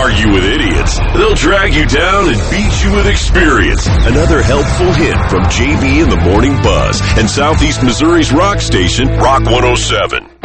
argue with idiots. They'll drag you down and beat you with experience. Another helpful hint from JB and the Morning Buzz and Southeast Missouri's rock station, Rock 107.